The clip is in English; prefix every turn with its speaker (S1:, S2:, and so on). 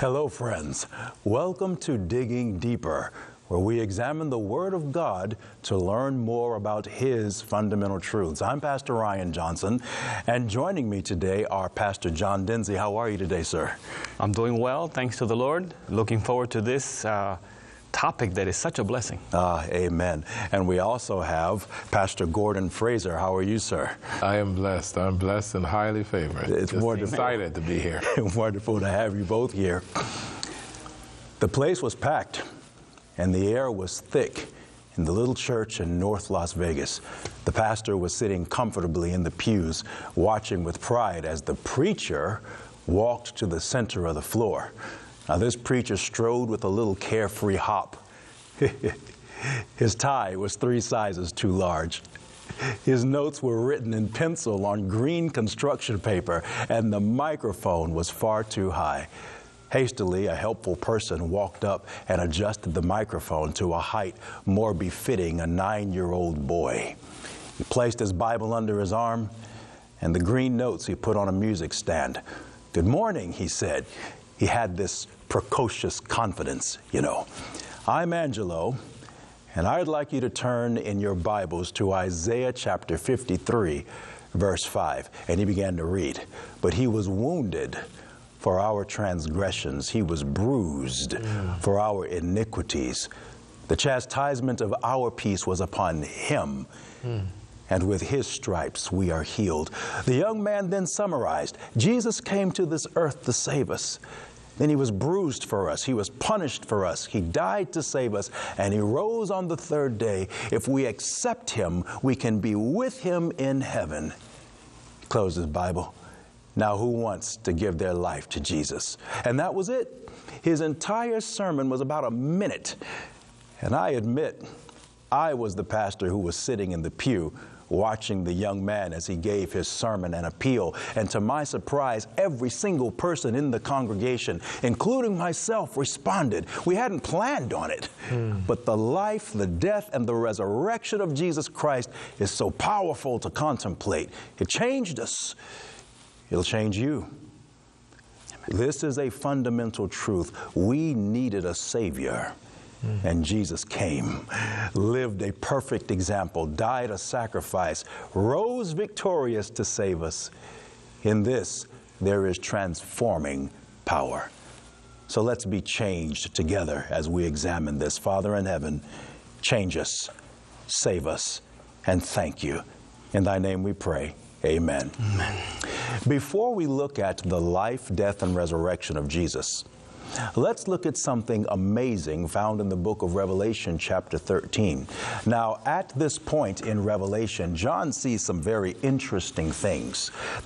S1: Hello, friends. Welcome to Digging Deeper, where we examine the Word of God to learn more about His fundamental truths. I'm Pastor Ryan Johnson, and joining me today are Pastor John Denzi. How are you today, sir?
S2: I'm doing well, thanks to the Lord. Looking forward to this topic that is such a blessing.
S1: Amen. And we also have Pastor Gordon Fraser. How are you, sir?
S3: I am blessed. I'm blessed and highly favored.
S1: It's wonderful.
S3: Excited to be here.
S1: Wonderful to have you both here. The place was packed, and the air was thick in the little church in North Las Vegas. The pastor was sitting comfortably in the pews, watching with pride as the preacher walked to the center of the floor. Now, this preacher strode with a little carefree hop. His tie was 3 sizes too large. His notes were written in pencil on green construction paper, and the microphone was far too high. Hastily, a helpful person walked up and adjusted the microphone to a height more befitting a 9-year-old boy. He placed his Bible under his arm, and the green notes he put on a music stand. "Good morning," he said. He had this precocious confidence, you know. "I'm Angelo, and I'd like you to turn in your Bibles to Isaiah chapter 53, verse 5. And he began to read. "But he was wounded for our transgressions. He was bruised for our iniquities. The chastisement of our peace was upon him. And with his stripes we are healed." The young man then summarized, Jesus came to this earth to save us. Then he was bruised for us. He was punished for us. He died to save us. And he rose on the 3rd day. If we accept him, we can be with him in heaven. He closed his Bible. Now, who wants to give their life to Jesus? And that was it. His entire sermon was about a minute. And I admit, I was the pastor who was sitting in the pew watching the young man as he gave his sermon and appeal. And to my surprise, every single person in the congregation, including myself, responded. We hadn't planned on it. But the life, the death, and the resurrection of Jesus Christ is so powerful to contemplate. It changed us. It'll change you. This is a fundamental truth. We needed a Savior. And Jesus came, lived a perfect example, died a sacrifice, rose victorious to save us. In this, there is transforming power. So let's be changed together as we examine this. Father in heaven, change us, save us, and thank you. In thy name we pray. Amen.
S2: Amen.
S1: Before we look at the life, death, and resurrection of Jesus, let's look at something amazing found in the book of Revelation, chapter 13. Now, at this point in Revelation, John sees some very interesting things.